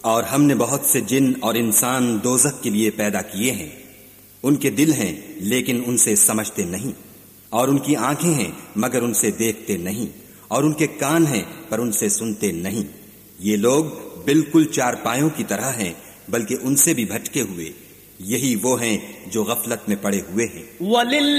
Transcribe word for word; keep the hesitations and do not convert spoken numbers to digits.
और हमने बहुत से जिन और इंसान दोज़ख के लिए पैदा किए हैं। उनके दिल हैं लेकिन उनसे समझते नहीं, और उनकी आंखें हैं मगर उनसे देखते नहीं, और उनके कान हैं पर उनसे सुनते नहीं। ये लोग बिल्कुल चारपायों की तरह हैं, बल्कि उनसे भी भटके हुए। यही वो हैं जो गफलत में पड़े हुए हैं।